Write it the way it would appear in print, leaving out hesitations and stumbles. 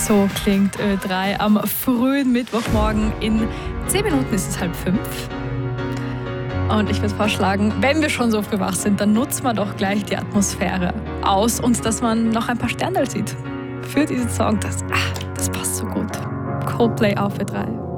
So klingt Ö3 am frühen Mittwochmorgen. In 10 Minuten ist es 4:30. Und ich würde vorschlagen, wenn wir schon so früh wach sind, dann nutzen wir doch gleich die Atmosphäre aus und dass man noch ein paar Sterne sieht. Für diesen Song, das passt so gut. Coldplay auf Ö3.